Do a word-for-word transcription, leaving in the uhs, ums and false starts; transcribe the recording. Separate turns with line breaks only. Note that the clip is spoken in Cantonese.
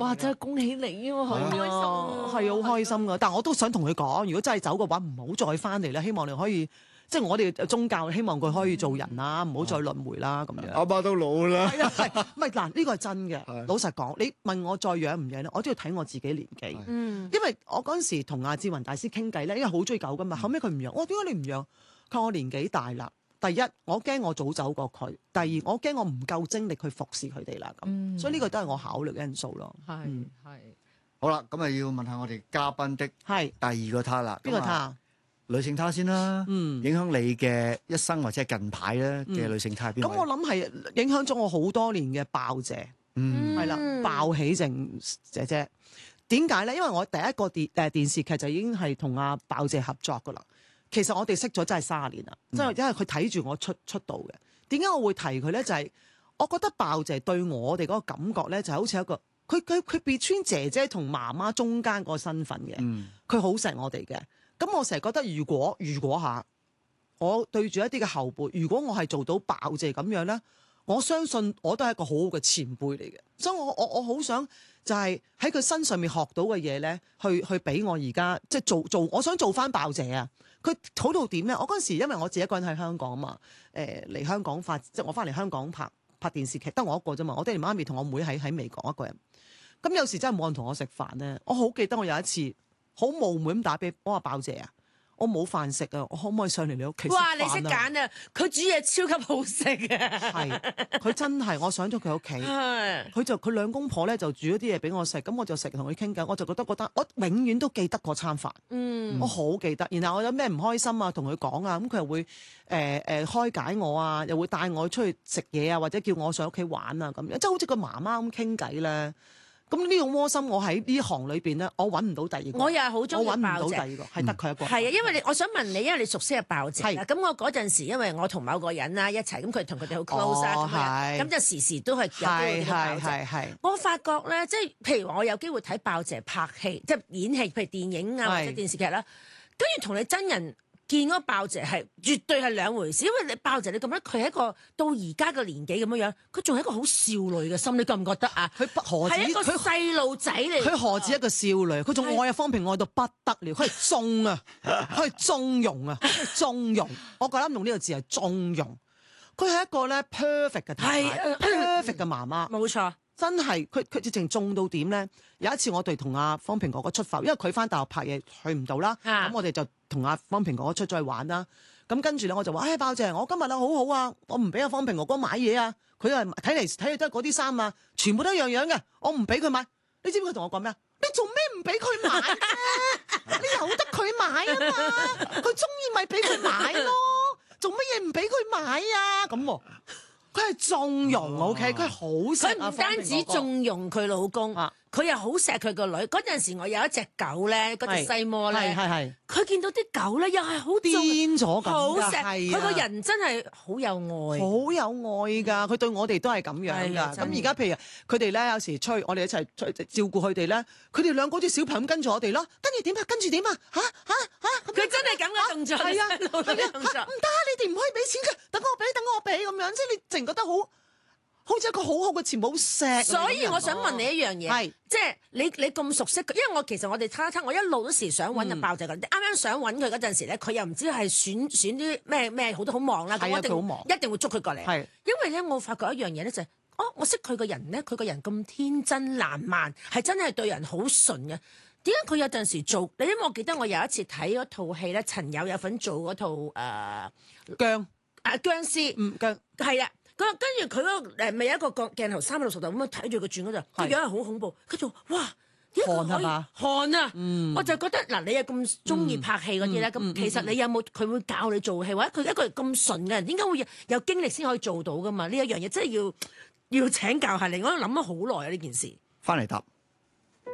哇！真係恭喜你喎，好開心，
係好開心噶。但係我都想同佢講，如果真係走嘅話，唔好再翻嚟啦。希望你可以，即係我哋宗教希望佢可以做人啦，唔好再輪迴啦咁樣。
阿媽都老啦。
係啊，係唔係嗱？呢個係真嘅。老實講，你問我再養唔養咧，我都要睇我自己年紀。
嗯，
因為我嗰陣時同阿志雲大師傾偈咧，因為好追狗噶嘛。後尾佢唔養，我點解你唔養？佢話我年紀大啦。第一，我驚我早走過佢；第二，我驚我唔夠精力去服侍佢哋啦。咁，
嗯
所以呢個都係我考慮嘅因素咯。
係
嗯
係。
好啦，咁啊要問下我哋嘉賓的
係
第二個他啦。
邊個他
咁啊
啊？
女性他先啦。
嗯
影響你嘅一生或者係近排咧嘅女性他係邊位？
咁我諗係影響咗我好多年嘅爆姐，
嗯
係啦、爆喜靜姐姐。點解咧？因為我第一個電誒電視劇就已經係同阿爆姐合作噶啦。其實我哋識咗真係卅年啦，即係、嗯、因為佢睇住我出出道嘅。點解我會提佢咧？就係、是、我覺得爆姐對我哋嗰個感覺咧，就係好似一個佢佢佢 between 姐姐同媽媽中間個身份嘅。佢好錫我哋嘅。咁我成日覺得，如果如果嚇我對住一啲嘅後輩，如果我係做到爆姐咁樣咧，我相信我都係一個好好嘅前輩嚟嘅。所以我我我好想就係喺佢身上面學到嘅嘢咧，去去俾我而家即係做做，我想做翻爆姐啊！佢好到點咧？我嗰陣時因為我自己一個人喺香港嘛，誒、呃、嚟香港發，即係我翻嚟香港拍拍電視劇，得我一個啫嘛。我爹哋媽咪同我妹喺喺美國一個人。咁有時真係冇人同我食飯咧。我好記得我有一次好冒昧咁打俾我話爆姐啊，我冇飯食啊，我可唔可以上嚟你屋企食飯啊？
哇！你識揀啊！佢煮嘢超級好食啊！
係，佢真係我上咗佢屋企，佢就佢兩公婆咧就煮咗啲嘢俾我食，咁我就食同佢傾偈，我就覺得覺得我永遠都記得嗰餐飯，
嗯，
我好記得。然後我有咩唔開心啊，同佢講啊，咁佢又會誒誒、呃呃、開解我啊，又會帶我出去食嘢啊，或者叫我上屋企玩啊咁樣，即係好似個媽媽咁傾偈咧。咁呢種窩心，我喺呢行裏邊咧，我揾唔到第二個。
我又係好中意爆姐，
我揾唔到第二個，係得佢一個。
係啊，因為你我想問你，因為你熟悉嘅爆姐啦。咁我嗰陣時，因為我同某個人啦一齊，咁佢同佢哋好 close 啊，咁樣，咁就時時都係有機會見到爆姐。我發覺咧，即係譬如我有機會睇爆姐拍戲，即係演戲，譬如電影啊或者電視劇啦，跟住同你真人見嗰個爆姐係絕對係兩回事，因為你爆姐你咁樣，佢係一個到而家嘅年紀咁樣樣，佢仲係一個好少女嘅心，你覺唔覺得啊？
佢何止
係一個細路仔嚟，
佢何止一個少女，佢仲愛阿方平愛到不得了，佢係縱啊，佢係縱容啊，縱容。我覺得用呢個字係縱容。佢係一個咧 perfect 嘅太太 ，perfect 嘅媽媽，
冇錯。
真係佢佢直情中到點咧？有一次我哋同阿方平哥哥出發，因為佢翻大陸拍嘢去唔到啦，咁、啊、我哋就同阿方平哥哥出咗去玩啦。咁跟住咧我就話：唉、哎，爆姐，我今日啊好好啊，我唔俾阿方平哥哥買嘢啊。佢係睇嚟睇去都係嗰啲衫啊，全部都一樣樣嘅，我唔俾佢買。你知唔知佢同我講咩啊？你做咩唔俾佢買啫？你由得佢買啊嘛，佢中意咪俾佢買咯。做乜嘢唔俾佢買啊？咁喎。佢係縱容 ，OK，佢係好錫。
佢唔單止縱容佢老公，佢又好錫佢個女。嗰陣時我有一隻狗咧，嗰隻西摩咧，
係係
佢見到啲狗咧，又係好
癲咗咁，
好錫。
係
佢個人真係好有愛，
好有愛㗎。佢對我哋都係咁樣㗎。咁而家譬如佢哋咧，有時出去，我哋一齊出去照顧佢哋咧，佢哋兩個好似小朋友咁跟住我哋咯。跟住點啊？跟住點啊？嚇嚇嚇！
佢真係咁嘅動作，
係啊，係啊，唔得，你哋唔可以俾錢㗎。等我俾，等我俾咁樣，即係你淨覺得好。好似一個好好嘅前輩，好錫。
所以我想問你一樣嘢，係即係你你咁熟悉佢，因為我其實我哋睇一睇，我一路都時想揾阿爆姐嘅，啱啱想揾佢嗰陣時咧，佢又唔知係選選啲咩咩，好多好忙啦，咁我一定一定會捉佢過嚟。係，因為咧我發覺一樣嘢咧就係，哦，我識佢個人咧，佢個人咁天真爛漫，係真係對人好純嘅。點解佢有陣時做？你因為我記得我有一次睇嗰套戲咧，陳友有份做嗰套誒
僵
啊僵屍，
嗯僵
係啊。跟住佢嗰個誒咪有一個鏡鏡頭三百六十度咁樣睇住佢轉嗰度，個樣係好恐怖。跟住哇，
寒係嘛？
寒啊！嗯、我就覺得嗱，你又咁中意拍戲嗰啲咧，咁、嗯嗯、其實你有冇佢會教你做戲，或者佢一個咁純嘅人，點解會有，有經歷先可以做到噶嘛？呢一樣嘢真係要要請教下你，我諗咗好耐啊呢件事。
翻嚟答。